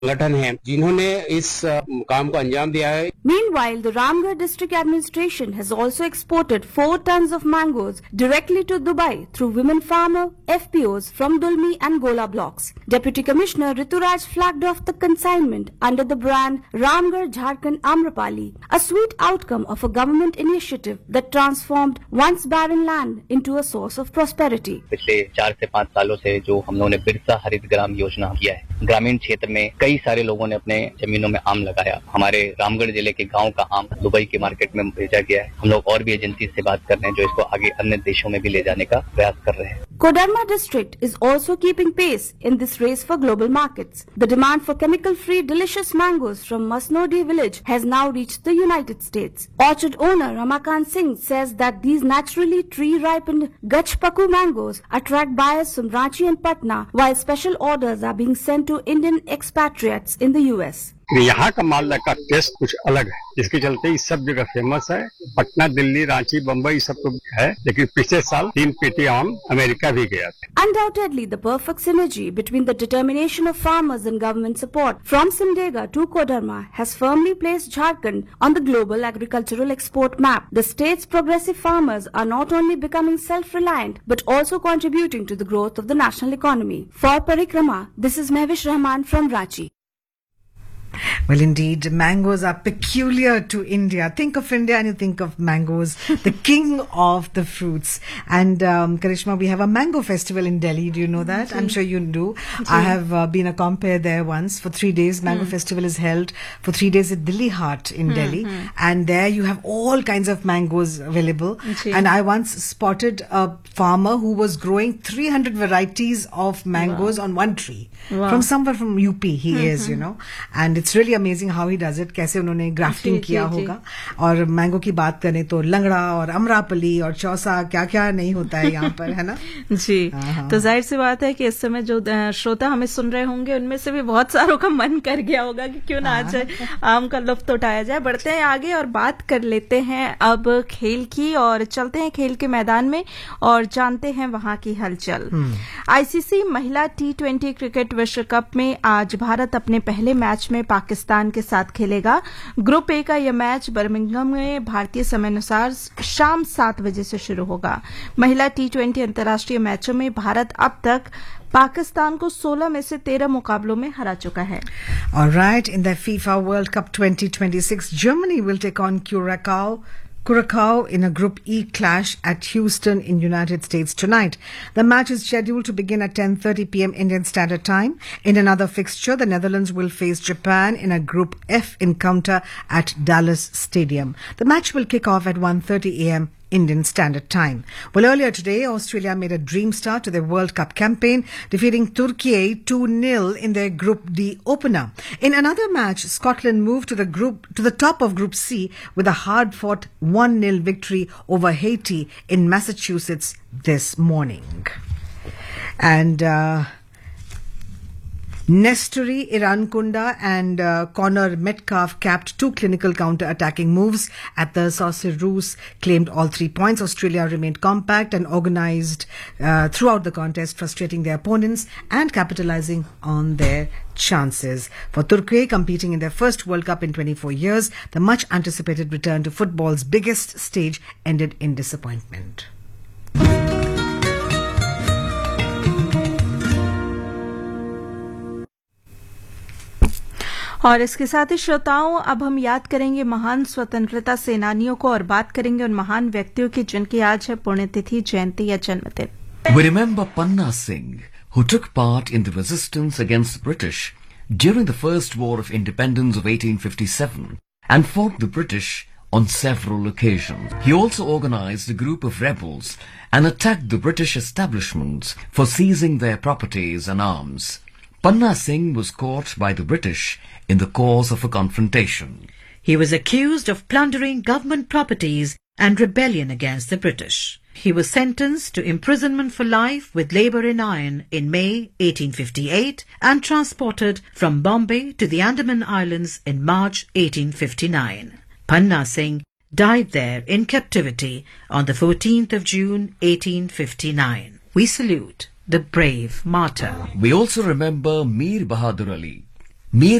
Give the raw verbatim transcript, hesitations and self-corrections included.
संगठन है जिन्होंने इस काम को अंजाम दिया है. Meanwhile, the Ramgarh district administration has also exported four tons of mangoes directly to Dubai through women farmer F P Os from Dulmi and Gola blocks. Deputy Commissioner Rituraj flagged off the consignment under the brand Ramgarh Jharkhand Amrapali, a sweet outcome of a government initiative that transformed once barren land into a source of prosperity. पिछले चार से पाँच सालों से जो हम लोगों ने बिरसा हरित ग्राम योजना किया है, ग्रामीण क्षेत्र में कई सारे लोगों ने अपने जमीनों में आम लगाया. हमारे रामगढ़ जिले के गांव का आम दुबई के मार्केट में भेजा गया है. हम लोग और भी एजेंसी से बात कर रहे हैं जो इसको आगे अन्य देशों में भी ले जाने का प्रयास कर रहे हैं. Kodarma district is also keeping pace in this race for global markets. The demand for chemical-free delicious mangoes from Masnodi village has now reached the United States. Orchard owner Ramakant Singh says that these naturally tree-ripened Gachpaku mangoes attract buyers from Ranchi and Patna, while special orders are being sent to Indian expatriates in the U S. यहाँ का मालदा का test कुछ अलग है, इसके चलते इस सब जगह फेमस है. पटना, दिल्ली, रांची, बम्बई सब तो है, लेकिन पिछले साल तीन पेटी आम अमेरिका भी गया था. Undoubtedly, the perfect synergy between the determination of farmers and government support from Simdega to Kodarma has firmly placed Jharkhand on the global agricultural export map. The state's progressive farmers are not only becoming self-reliant but also contributing to the growth of the national economy. For Parikrama, this is Mehwish Rahman from Ranchi. Well, indeed, mangoes are peculiar to India. Think of India and you think of mangoes, the king of the fruits. And um, Karishma, we have a mango festival in Delhi. Do you know that? Jee. I'm sure you do. Jee. I have uh, been a compere there once. For three days, mango hmm. festival is held for three days at Delhi Hut in hmm. Delhi. Hmm. And there you have all kinds of mangoes available. Jee. And I once spotted a farmer who was growing three hundred varieties of mangoes wow. on one tree. Wow. From somewhere from U P he hmm. is, you know. And it's really amazing how he does it. कैसे उन्होंने grafting किया होगा. और mango की बात करें तो लंगड़ा और अमरापली और चौसा क्या क्या नहीं होता है यहाँ पर, है ना जी. तो जाहिर सी बात है कि इस समय जो श्रोता हमें सुन रहे होंगे उनमें से भी बहुत सारों का मन कर गया होगा कि क्यों ना आज आम का लुत्फ उठाया जाए. बढ़ते हैं आगे और बात कर लेते हैं अब खेल की और चलते हैं खेल के मैदान में और जानते हैं वहां की हलचल. आईसीसी महिला टी ट्वेंटी क्रिकेट विश्व कप में आज भारत अपने पहले मैच में पाकिस्तान के साथ खेलेगा. ग्रुप ए का यह मैच बर्मिंघम में भारतीय समय अनुसार शाम सात बजे से शुरू होगा. महिला टी ट्वेंटी अंतर्राष्ट्रीय मैचों में भारत अब तक पाकिस्तान को सोलह में से तेरह मुकाबलों में हरा चुका है. All right, in the FIFA World Cup twenty twenty-six, Germany will take on Curacao Curacao in a Group E clash at Houston in United States tonight. The match is scheduled to begin at ten thirty p.m. Indian Standard Time. In another fixture, the Netherlands will face Japan in a Group F encounter at Dallas Stadium. The match will kick off at one thirty a.m. Indian Standard Time. Well, earlier today, Australia made a dream start to their World Cup campaign, defeating Turkey two nil in their Group D opener. In another match, Scotland moved to the group to the top of Group C with a hard-fought one nil victory over Haiti in Massachusetts this morning. And uh, Nesturi Irankunda and uh, Connor Metcalf capped two clinical counter-attacking moves at the Saucerous, claimed all three points. Australia remained compact and organised uh, throughout the contest, frustrating their opponents and capitalising on their chances. For Turkey, competing in their first World Cup in twenty-four years, the much-anticipated return to football's biggest stage ended in disappointment. और इसके साथ ही श्रोताओं, अब हम याद करेंगे महान स्वतंत्रता सेनानियों को और बात करेंगे उन महान व्यक्तियों की जिनकी आज है पुण्यतिथि, जयंती या जन्मदिन. We remember Panna Singh, who took part in the resistance against the British during the First War of Independence of eighteen fifty-seven and fought the British on several occasions. He also organized a group of rebels and attacked the British establishments for seizing their properties and arms. Panna Singh was caught by the British in the course of a confrontation. He was accused of plundering government properties and rebellion against the British. He was sentenced to imprisonment for life with labour in iron in May eighteen fifty-eight and transported from Bombay to the Andaman Islands in March eighteen fifty-nine. Panna Singh died there in captivity on the fourteenth of June eighteen fifty-nine. We salute the brave martyr. We also remember Mir Bahadur Ali, Mir